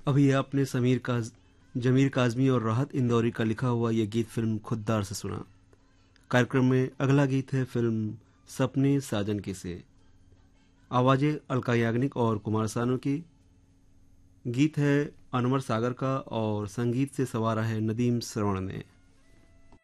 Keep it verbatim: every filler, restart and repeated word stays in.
अभी आपने समीर काज जमीर काजमी और राहत इंदौरी का लिखा हुआ यह गीत फिल्म खुददार से सुना। कार्यक्रम में अगला गीत है फिल्म सपने साजन के से। आवाजें अलका याग्निक और कुमार सानू की। गीत है अनवर सागर का और संगीत से सवारा है नदीम श्रवण ने।